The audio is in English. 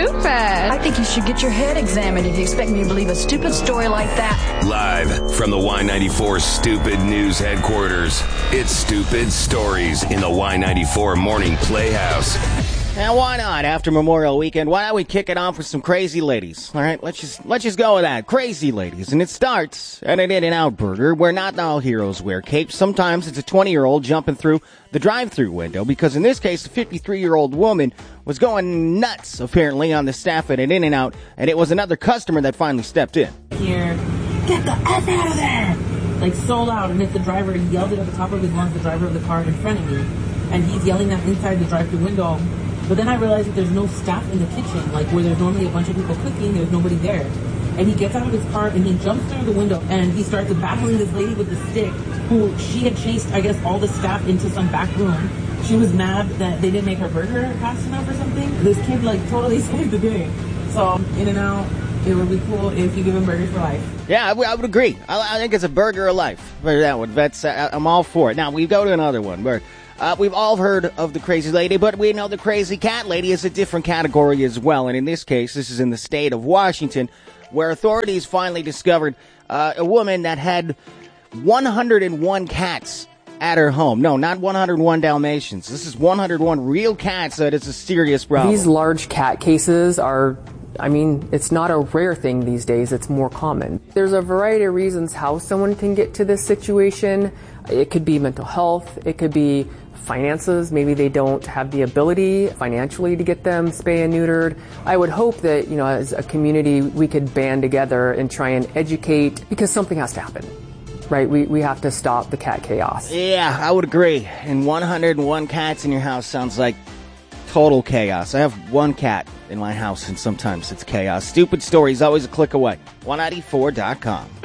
stupid. I think you should get your head examined if you expect me to believe a stupid story like that. Live from the Y94 Stupid News headquarters, it's Stupid Stories in the Y94 Morning Playhouse. Now, why not? After Memorial Weekend, why don't we kick it off with some crazy ladies? All right, let's just go with that. Crazy ladies. And it starts at an In-N-Out Burger where not all heroes wear capes. Sometimes it's a 20-year-old jumping through the drive-thru window because in this case, a 53-year-old woman was going nuts, apparently, on the staff at an In-N-Out, and it was another customer that finally stepped in. Here, get the F out of there! Like, so loud, and if the driver yelled it at the top of his lungs, the driver of the car in front of me, and he's yelling that inside the drive-thru window. But then I realized that there's no staff in the kitchen, like where there's normally a bunch of people cooking, there's nobody there. And he gets out of his car and he jumps through the window and he starts battling this lady with the stick who she had chased, I guess, all the staff into some back room. She was mad that they didn't make her burger fast enough or something. This kid, like, totally saved the day. So, In-N-Out, it would be cool if you give him burgers for life. Yeah, I would agree. I think it's a burger of life for that one. I'm all for it. Now, we go to another one where... we've all heard of the crazy lady, but we know the crazy cat lady is a different category as well. And in this case, this is in the state of Washington, where authorities finally discovered a woman that had 101 cats at her home. No, not 101 Dalmatians. This is 101 real cats that is a serious problem. These large cat cases are... it's not a rare thing these days. It's more common. There's a variety of reasons how someone can get to this situation. It could be mental health. It could be finances. Maybe they don't have the ability financially to get them spay and neutered. I would hope that, as a community, we could band together and try and educate, because something has to happen, right? We have to stop the cat chaos. Yeah, I would agree. And 101 cats in your house sounds like total chaos. I have one cat in my house, and sometimes it's chaos. Stupid Stories, always a click away. 194.com.